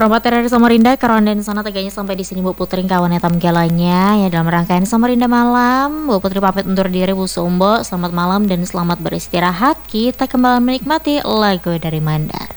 Promotor dari Samarinda, Karon dan sana teganya sampai di sini Bu Putri kawan etam galanya ya dalam rangkaian Samarinda malam. Bu Putri pamit undur diri Bu Sumbo. Selamat malam dan selamat beristirahat. Kita kembali menikmati lagu dari Mandar.